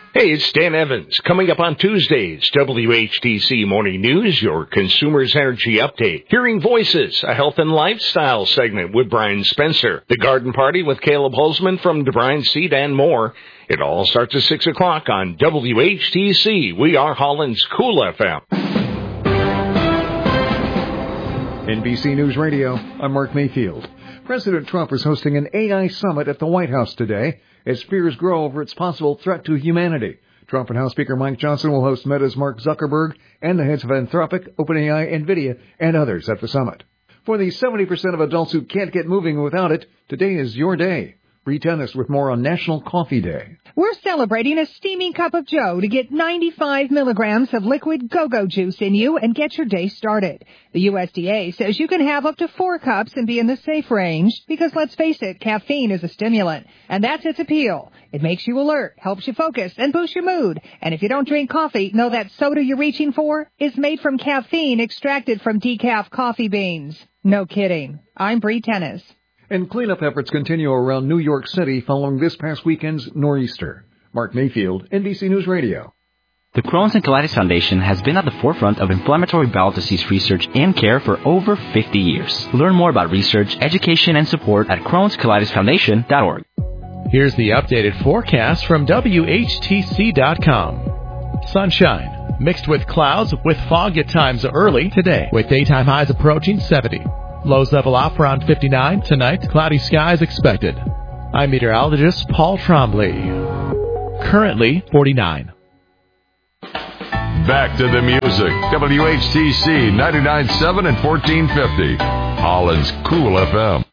Hey, it's Dan Evans. Coming up on Tuesdays, WHTC Morning News, your Consumer's Energy Update. Hearing Voices, a health and lifestyle segment with Brian Spencer. The Garden Party with Caleb Holzman from DeBrine Seed and more. It all starts at 6 o'clock on WHTC. We are Holland's Cool FM. NBC News Radio, I'm Mark Mayfield. President Trump is hosting an AI summit at the White House today as fears grow over its possible threat to humanity. Trump and House Speaker Mike Johnson will host Meta's Mark Zuckerberg and the heads of Anthropic, OpenAI, NVIDIA, and others at the summit. For the 70% of adults who can't get moving without it, today is your day. Bree Tennis with more on National Coffee Day. We're celebrating a steaming cup of joe to get 95 milligrams of liquid go-go juice in you and get your day started. The USDA says you can have up to 4 cups and be in the safe range because, let's face it, caffeine is a stimulant, and that's its appeal. It makes you alert, helps you focus, and boosts your mood. And if you don't drink coffee, know that soda you're reaching for is made from caffeine extracted from decaf coffee beans. No kidding. I'm Bree Tennis. And cleanup efforts continue around New York City following this past weekend's nor'easter. Mark Mayfield, NBC News Radio. The Crohn's and Colitis Foundation has been at the forefront of inflammatory bowel disease research and care for over 50 years. Learn more about research, education, and support at Crohn'sColitisFoundation.org. Here's the updated forecast from WHTC.com. Sunshine, mixed with clouds with fog at times early today, with daytime highs approaching 70. Lows level off around 59. Tonight, cloudy skies expected. I'm meteorologist Paul Trombley. Currently 49. Back to the music. WHTC 99.7 and 1450. Holland's Cool FM.